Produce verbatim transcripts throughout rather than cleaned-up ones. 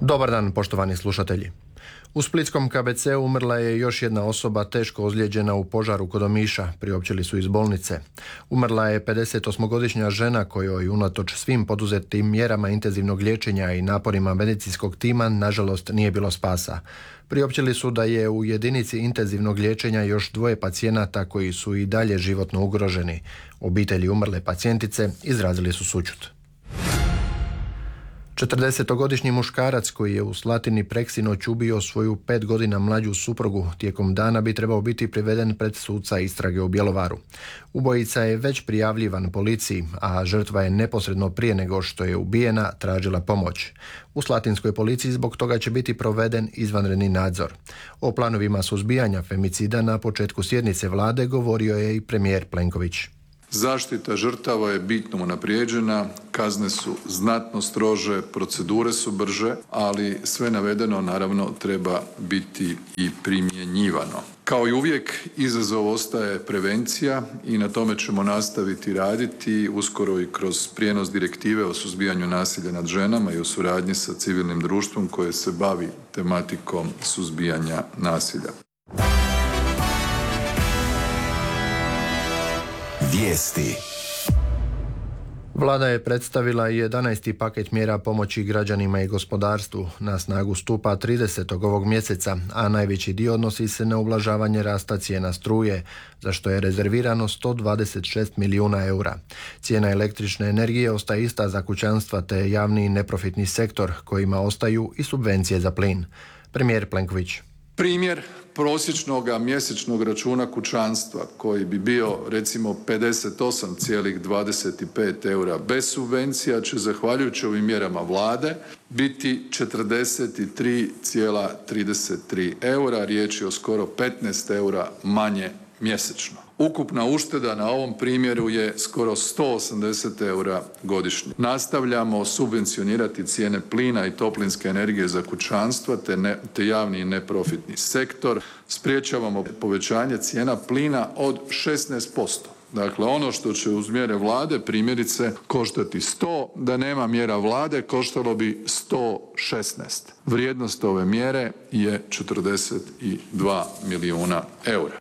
Dobar dan, poštovani slušatelji. U splitskom K B C umrla je još jedna osoba teško ozlijeđena u požaru kod Omiša, priopćili su iz bolnice. Umrla je pedesetosmogodišnja žena kojoj unatoč svim poduzetim mjerama intenzivnog liječenja i naporima medicinskog tima nažalost nije bilo spasa. Priopćili su da je u jedinici intenzivnog liječenja još dvoje pacijenata koji su i dalje životno ugroženi. Obitelji umrle pacijentice izrazili su sućut. četrdesetogodišnji muškarac koji je u Slatini preksinoć ubio svoju pet godina mlađu suprugu tijekom dana bi trebao biti priveden pred suca istrage u Bjelovaru. Ubojica je već prijavljivan policiji, a žrtva je neposredno prije nego što je ubijena tražila pomoć. U slatinskoj policiji zbog toga će biti proveden izvanredni nadzor. O planovima suzbijanja femicida na početku sjednice vlade govorio je i premijer Plenković. Zaštita žrtava je bitno unaprijeđena, kazne su znatno strože, procedure su brže, ali sve navedeno naravno treba biti i primjenjivano. Kao i uvijek, izazov ostaje prevencija i na tome ćemo nastaviti raditi uskoro i kroz prijenos direktive o suzbijanju nasilja nad ženama i u suradnji sa civilnim društvom koje se bavi tematikom suzbijanja nasilja. Vijesti. Vlada je predstavila jedanaesti paket mjera pomoći građanima i gospodarstvu. Na snagu stupa tridesetog ovog mjeseca, a najveći dio odnosi se na ublažavanje rasta cijena struje, za što je rezervirano sto dvadeset šest milijuna eura. Cijena električne energije ostaje ista za kućanstva te javni i neprofitni sektor, kojima ostaju i subvencije za plin. Premijer Plenković. Primjer prosječnog mjesečnog računa kućanstva koji bi bio recimo pedeset osam zarez dvadeset pet eura bez subvencija će zahvaljujući ovim mjerama vlade biti četrdeset tri zarez trideset tri eura, riječ je o skoro petnaest eura manje mjesečno. Ukupna ušteda na ovom primjeru je skoro sto osamdeset eura godišnje. Nastavljamo subvencionirati cijene plina i toplinske energije za kućanstva te, ne, te javni i neprofitni sektor. Spriječavamo povećanje cijena plina od šesnaest posto. Dakle, ono što će uz mjere vlade primjerice koštati sto, da nema mjera vlade koštalo bi sto šesnaest. Vrijednost ove mjere je četrdeset dva milijuna eura.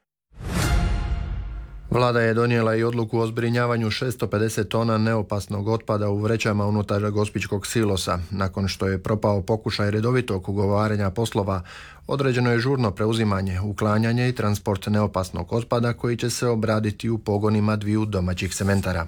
Vlada je donijela i odluku o zbrinjavanju šesto pedeset tona neopasnog otpada u vrećama unutar gospićkog silosa. Nakon što je propao pokušaj redovitog ugovaranja poslova, određeno je žurno preuzimanje, uklanjanje i transport neopasnog otpada koji će se obraditi u pogonima dviju domaćih cementara.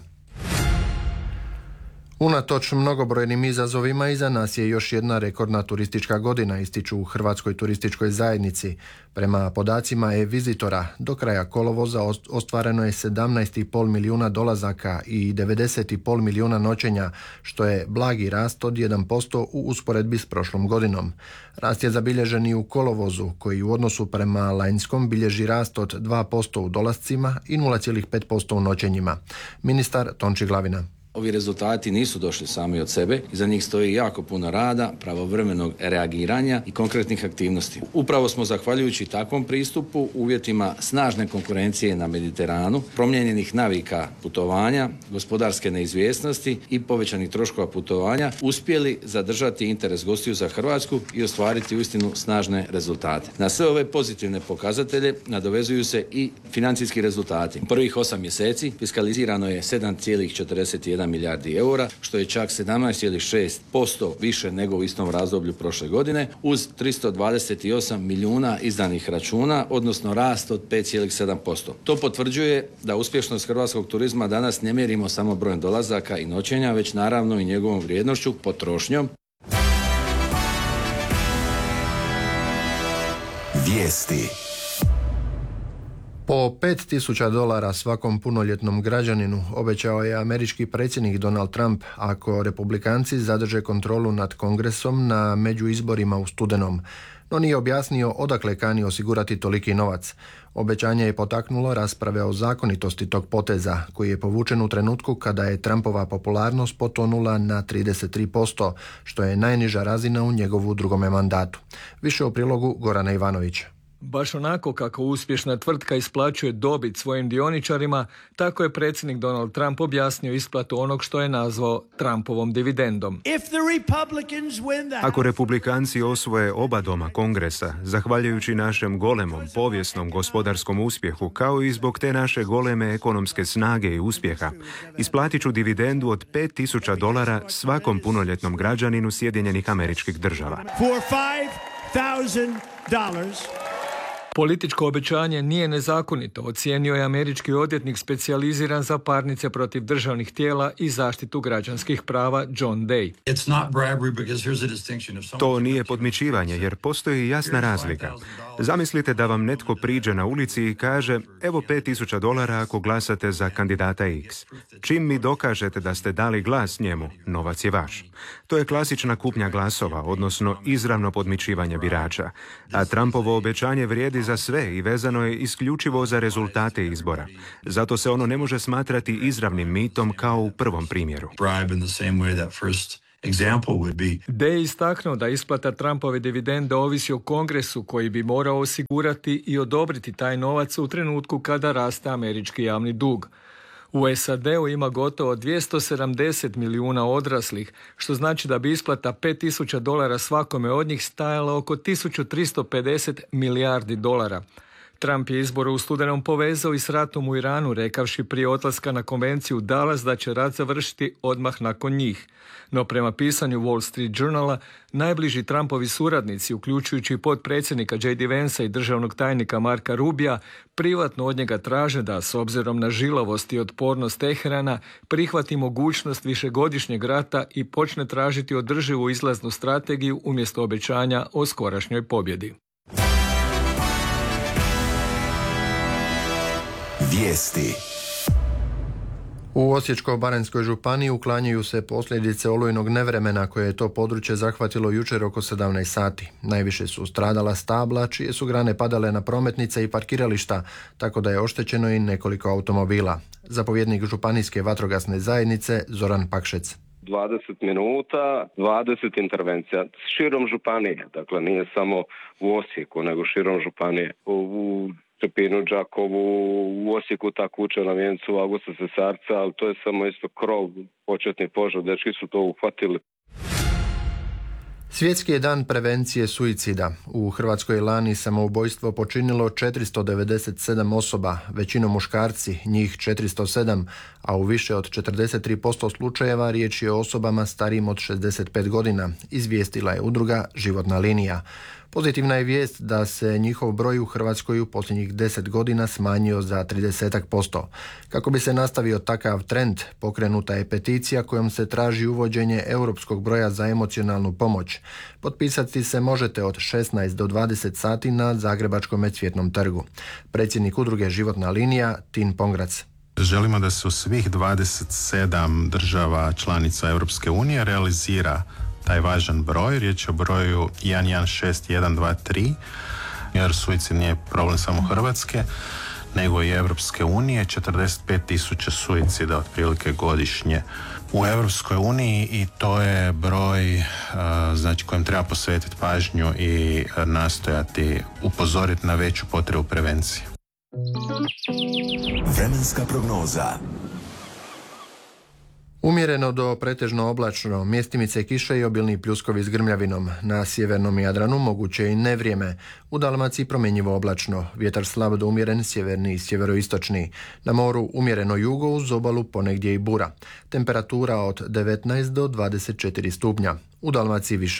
Unatoč mnogobrojnim izazovima iza nas je još jedna rekordna turistička godina, ističu u Hrvatskoj turističkoj zajednici. Prema podacima e-vizitora, do kraja kolovoza ostvareno je sedamnaest zarez pet milijuna dolazaka i devedeset zarez pet milijuna noćenja, što je blagi rast od jedan posto u usporedbi s prošlom godinom. Rast je zabilježen i u kolovozu, koji u odnosu prema lanjskom bilježi rast od dva posto u dolascima i nula zarez pet posto u noćenjima. Ministar Tonči Glavina. Ovi rezultati nisu došli sami od sebe, iza njih stoji jako puno rada, pravovremenog reagiranja i konkretnih aktivnosti. Upravo smo zahvaljujući takvom pristupu, uvjetima snažne konkurencije na Mediteranu, promijenjenih navika putovanja, gospodarske neizvjesnosti i povećanih troškova putovanja, uspjeli zadržati interes gostiju za Hrvatsku i ostvariti uistinu snažne rezultate. Na sve ove pozitivne pokazatelje nadovezuju se i financijski rezultati. U prvih osam mjeseci fiskalizirano je sedam zarez četrdeset jedan milijardi eura, što je čak sedamnaest zarez šest posto više nego u istom razdoblju prošle godine, uz tristo dvadeset osam milijuna izdanih računa, odnosno rast od pet zarez sedam posto. To potvrđuje da uspješnost hrvatskog turizma danas ne mjerimo samo brojem dolazaka i noćenja, već naravno i njegovom vrijednošću, potrošnjom. Vijesti. Po pet tisuća dolara svakom punoljetnom građaninu obećao je američki predsjednik Donald Trump ako republikanci zadrže kontrolu nad Kongresom na međuizborima u studenom. No nije objasnio odakle kani osigurati toliki novac. Obećanje je potaknulo rasprave o zakonitosti tog poteza, koji je povučen u trenutku kada je Trumpova popularnost potonula na trideset tri posto, što je najniža razina u njegovu drugome mandatu. Više o prilogu Gorana Ivanovića. Baš onako kako uspješna tvrtka isplaćuje dobit svojim dioničarima, tako je predsjednik Donald Trump objasnio isplatu onog što je nazvao Trumpovom dividendom. Ako republikanci osvoje oba doma Kongresa, zahvaljujući našem golemom povijesnom gospodarskom uspjehu, kao i zbog te naše goleme ekonomske snage i uspjeha, isplatit ću dividendu od pet tisuća dolara svakom punoljetnom građaninu Sjedinjenih Američkih Država. Političko obećanje nije nezakonito, ocijenio je američki odvjetnik specijaliziran za parnice protiv državnih tijela i zaštitu građanskih prava John Day. To nije podmićivanje, jer postoji jasna razlika. Zamislite da vam netko priđe na ulici i kaže, evo pet tisuća dolara ako glasate za kandidata X. Čim mi dokažete da ste dali glas njemu, novac je vaš. To je klasična kupnja glasova, odnosno izravno podmićivanje birača. A Trumpovo obećanje vrijedi za sve i vezano je isključivo za rezultate izbora. Zato se ono ne može smatrati izravnim mitom kao u prvom primjeru. Day je istaknuo da isplata Trumpove dividende ovisi o Kongresu koji bi morao osigurati i odobriti taj novac u trenutku kada raste američki javni dug. U S A D-u ima gotovo dvjesto sedamdeset milijuna odraslih, što znači da bi isplata pet tisuća dolara svakome od njih stajala oko tisuću tristo pedeset milijardi dolara. Trump je izbore u studenom povezao i s ratom u Iranu, rekavši prije odlaska na konvenciju u Dallas da će rat završiti odmah nakon njih. No prema pisanju Wall Street Journala, najbliži Trumpovi suradnici, uključujući potpredsjednika J D Vansa i državnog tajnika Marka Rubija, privatno od njega traže da, s obzirom na žilavost i otpornost Teherana, prihvati mogućnost višegodišnjeg rata i počne tražiti održivu izlaznu strategiju umjesto obećanja o skorašnjoj pobjedi. Vijesti. U Osječko-baranjskoj županiji uklanjaju se posljedice olujnog nevremena koje je to područje zahvatilo jučer oko sedamnaest sati. Najviše su stradala stabla, čije su grane padale na prometnice i parkirališta, tako da je oštećeno i nekoliko automobila. Zapovjednik županijske vatrogasne zajednice Zoran Pakšec. dvadeset minuta, dvadeset intervencija širom županije, dakle nije samo u Osijeku, nego širom županije. U Čepinu, Đakovu, u Osijeku ta kuća na vijencu Augusta Cesarca, ali to je samo isto krov, početni požar, dečki su to uhvatili. Svjetski je dan prevencije suicida. U Hrvatskoj je lani samoubojstvo počinilo četiristo devedeset sedam osoba, većinom muškarci, njih četiristo sedam, a u više od četrdeset tri posto slučajeva riječ je o osobama starijim od šezdeset pet godina, izvijestila je udruga Životna linija. Pozitivna je vijest da se njihov broj u Hrvatskoj u posljednjih deset godina smanjio za trideset posto. Kako bi se nastavio takav trend, pokrenuta je peticija kojom se traži uvođenje europskog broja za emocionalnu pomoć. Potpisati se možete od šesnaest do dvadeset sati na Zagrebačkom Cvjetnom trgu. Predsjednik udruge Životna linija Tin Pongrac. Želimo da se u svih dvadeset sedam država članica Europske unije realizira taj važan broj. Riječ je o broju jedan jedan šest jedan dva tri, jer suicid nije problem samo Hrvatske, nego i Europske unije. četrdeset pet tisuća suicida otprilike godišnje u Europskoj uniji i to je broj znači, kojem treba posvetiti pažnju i nastojati upozoriti na veću potrebu prevencije. Vremenska prognoza. Umjereno do pretežno oblačno, mjestimice kiše i obilni pljuskovi s grmljavinom. Na sjevernom Jadranu moguće i nevrijeme. U Dalmaciji promjenjivo oblačno, vjetar slab do umjeren sjeverni i sjeveroistočni. Na moru umjereno jugo, uz obalu ponegdje i bura. Temperatura od devetnaest do dvadeset četiri stupnja. U Dalmaciji viša.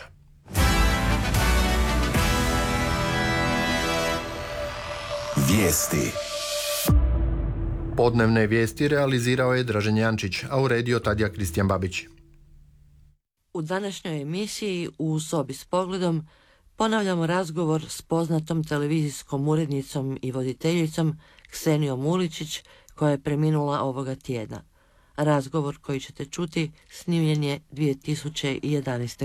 Vijesti. Podnevne vijesti realizirao je Dražen Jančić, a uredio Tadija Kristijan Babić. U današnjoj emisiji U sobi s pogledom ponavljamo razgovor s poznatom televizijskom urednicom i voditeljicom Ksenijom Uličić, koja je preminula ovoga tjedna. Razgovor koji ćete čuti snimljen je dvije tisuće jedanaeste.